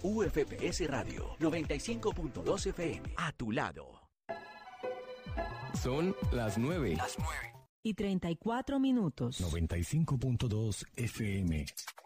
UFPS Radio 95.2 FM. A tu lado. Son las 9. Y 34 minutos. 95.2 FM.